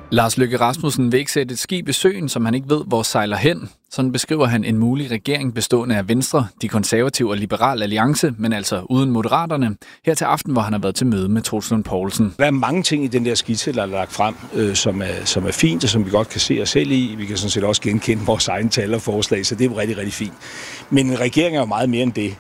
Lars Løkke Rasmussen vil ikke sætte et skib i søen, som han ikke ved, hvor sejler hen. Sådan beskriver han en mulig regering bestående af Venstre, de konservative og Liberal Alliance, men altså uden Moderaterne, her til aften, hvor han har været til møde med Troels Lund Poulsen. Der er mange ting i den der skitse, der er lagt frem, som er fint, og som vi godt kan se os selv i. Vi kan sådan set også genkende vores egne tal og forslag, så det er jo rigtig, rigtig fint. Men en regering er jo meget mere end det.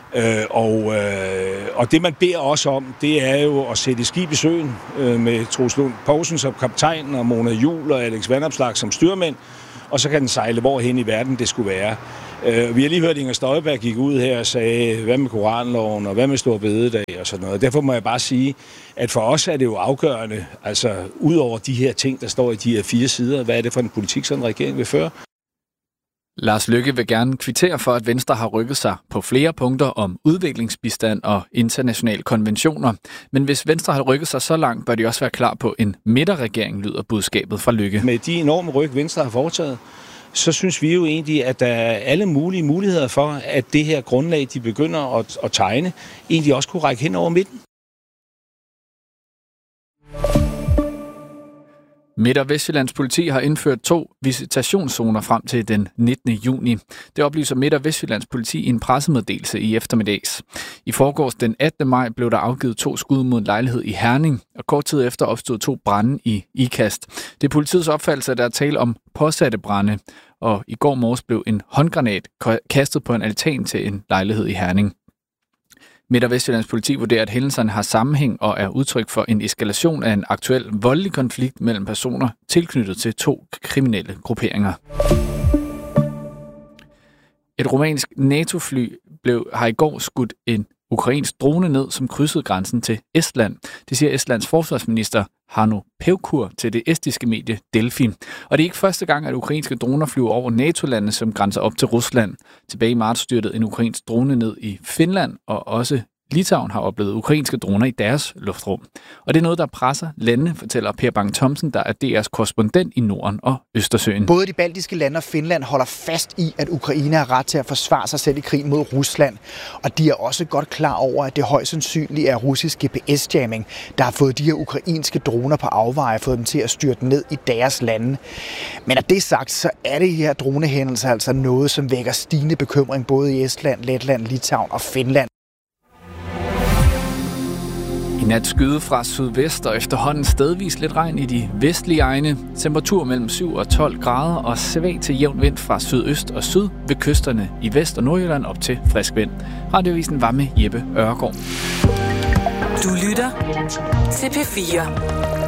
Og det, man beder os om, det er jo at sætte skib i søen med Troels Lund Poulsen som kaptajn, og Mona Juhl og Alex Vanopslagh som styrmænd, og så kan den sejle hvorhen i verden det skulle være. Vi har lige hørt, Inger Støjberg gik ud her og sagde, hvad med koranloven, og hvad med Store Bededag og sådan noget. Derfor må jeg bare sige, at for os er det jo afgørende, altså ud over de her ting, der står i de her 4 sider, hvad er det for en politik, som en regering vil føre? Lars Løkke vil gerne kvittere for, at Venstre har rykket sig på flere punkter om udviklingsbistand og internationale konventioner. Men hvis Venstre har rykket sig så langt, bør de også være klar på en midterregering, lyder budskabet fra Løkke. Med de enorme ryk, Venstre har foretaget, så synes vi jo egentlig, at der er alle mulige muligheder for, at det her grundlag, de begynder at tegne, egentlig også kunne række hen over midten. Midt- og Vestjyllands politi har indført 2 visitationszoner frem til den 19. juni. Det oplyser Midt- og Vestjyllands politi i en pressemeddelelse i eftermiddags. I forgårs den 18. maj blev der afgivet 2 skud mod en lejlighed i Herning, og kort tid efter opstod 2 brande i Ikast. Det er politiets opfattelse, at der er tale om påsatte brande, og i går morges blev en håndgranat kastet på en altan til en lejlighed i Herning. Midt- og Vestjyllands politi vurderer, at hændelserne har sammenhæng og er udtryk for en eskalation af en aktuel voldelig konflikt mellem personer tilknyttet til 2 kriminelle grupperinger. Et rumænsk NATO-fly har i går skudt en ukrainsk drone ned, som krydsede grænsen til Estland. Det siger Estlands forsvarsminister Hanno Pevkur til det estiske medie Delfi. Og det er ikke første gang, at ukrainske droner flyver over NATO-lande, som grænser op til Rusland. Tilbage i marts styrtede en ukrainsk drone ned i Finland, og også Litauen har oplevet ukrainske droner i deres luftrum. Og det er noget, der presser landene, fortæller Per Bang Thomsen, der er DR's korrespondent i Norden og Østersøen. Både de baltiske lande og Finland holder fast i, at Ukraine har ret til at forsvare sig selv i krigen mod Rusland. Og de er også godt klar over, at det højst sandsynligt er russisk GPS-jamming, der har fået de her ukrainske droner på afveje, fået dem til at styrte ned i deres lande. Men af det sagt, så er det her dronehændelser altså noget, som vækker stigende bekymring både i Estland, Letland, Litauen og Finland. I nat skyde fra sydvest og efterhånden stedvis lidt regn i de vestlige egne. Temperatur mellem 7 og 12 grader og svag til jævn vind fra sydøst og syd ved kysterne i Vest- og Nordjylland op til frisk vind. Radioavisen var med Jeppe Øregård. Du lytter til P4.